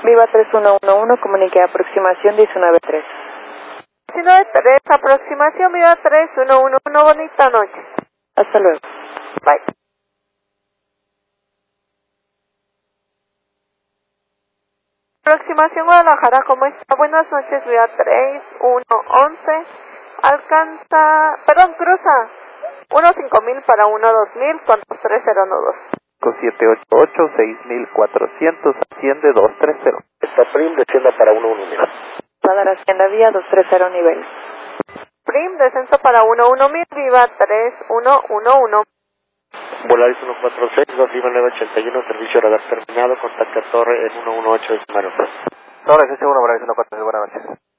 Viva 3111, comunique aproximación 193. 193, aproximación Viva 3111, bonita noche. Hasta luego. Bye. Aproximación Guadalajara, ¿cómo está? Buenas noches, Viva 3111. Alcanza, perdón, cruza 15000 para 12000 con 2302. 5788-6400, asciende 230. Está Prim, descienda para 11000. Radar Hacienda Vía 230 nivel. Prim, descenso para 11000, Viva 3111. Volaris 146, 2 Lima 981, servicio radar terminado, contacta torre en 118 de Mario. Torre, ese 1, Volaris 146, buenas noches.